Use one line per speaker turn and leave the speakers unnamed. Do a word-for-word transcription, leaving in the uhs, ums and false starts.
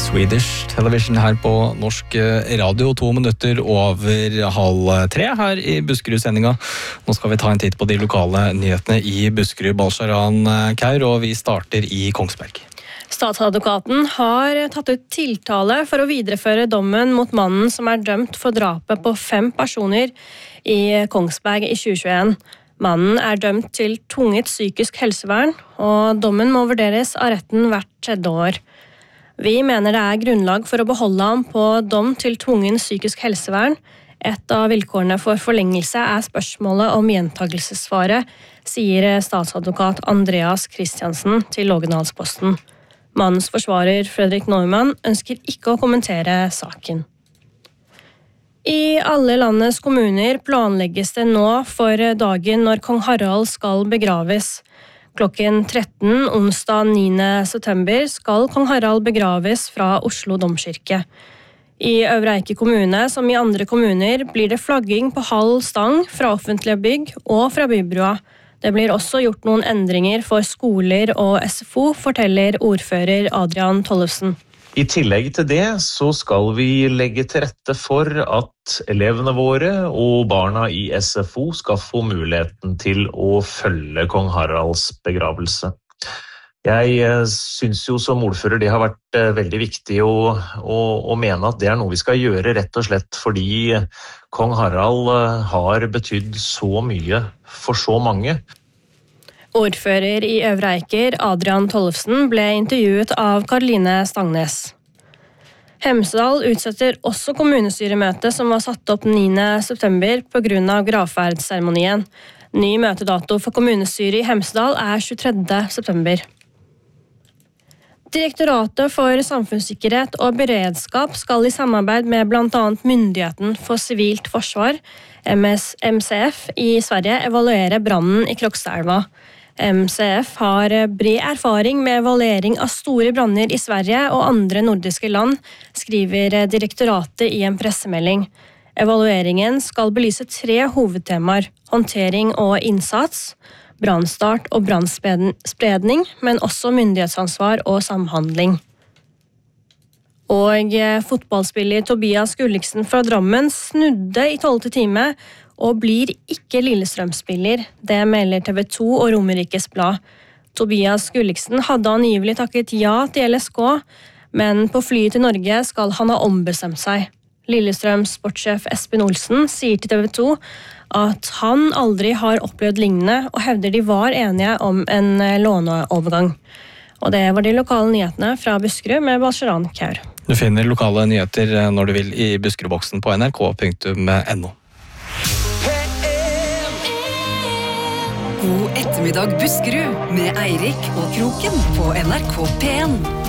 Swedish Television her på norsk radio, to minutter over halv tre her i Buskerud-sendinga. Nå skal vi ta en titt på de lokale nyhetene i Buskerud, Balsharan Kaur, og vi starter i Kongsberg.
Statsadvokaten har tatt ut tiltale for å videreføre dommen mot mannen som er dømt for drapet på fem personer i Kongsberg i tjue tjueen. Mannen er dømt til tvunget psykisk helsevern, og dommen må vurderes av retten hvert tredje år. Vi mener det er grunnlag for å beholde ham på dom til tvungen psykisk helsevern. Et av vilkårene for forlengelse er spørsmålet om gjentagelsesfare, sier statsadvokat Andreas Christiansen til Lågendalsposten. Mannens forsvarer Fredrik Neumann ønsker ikke å kommentere saken. I alle landets kommuner planlegges det nå for dagen når kong Harald skal begraves. Klokken tretten onsdag niende september skal kong Harald begraves fra Oslo domkirke. I Øvre Eiker kommune, som i andre kommuner, blir det flagging på halv stang fra offentlige bygg og fra bybrua. Det blir også gjort noen endringer for skoler og S F O, forteller ordfører Adrian Tollefsen.
I tillegg til det så skal vi legge til rette for at elevene våre og barna i S F O skal få muligheten til å følge kong Haralds begravelse. Jeg synes jo som ordfører det har vært veldig viktig å, å, å mene at det er noe vi skal gjøre rett og slett fordi kong Harald har betydd så mye for så mange.
Ordfører i Øvre Eiker, Adrian Tollefsen, ble intervjuet av Karoline Stangnes. Hemsedal utsetter også kommunestyremøtet som var satt opp niende september på grunn av gravferdsseremonien. Ny møtedato for kommunestyret i Hemsedal er tjuetredje september. Direktoratet for samfunnssikkerhet og beredskap skal i samarbeid med blant annet Myndigheten for sivilt forsvar, M C F, i Sverige evaluere brannen i Krokstadelva. M C F har bred erfaring med evaluering av store branner i Sverige og andre nordiske land, skriver direktoratet i en pressemelding. Evalueringen skal belyse tre hovedtemaer: håndtering og innsats, brannstart og brannspredning, men også myndighetsansvar og samhandling. Og fotballspiller Tobias Gulliksen fra Drammen snudde i tolvte time og blir ikke Lillestrøm-spiller. Det melder T V to og Romerikes Blad. Tobias Gulliksen hadde angivelig takket ja til L S K, men på flyet til Norge skal han ha ombestemt seg. Lillestrøms sportssjef Espen Olsen sier til T V to at han aldri har opplevd lignende, og hevder de var enige om en låneovergang. Og det var de lokale nyhetene fra Buskerud med Balsharan Kaur.
Du finner lokale nyheter når du vil i Buskerudboksen på n r k punktum n o.
God ettermiddag Buskerud med Eirik og Kroken på N R K P en.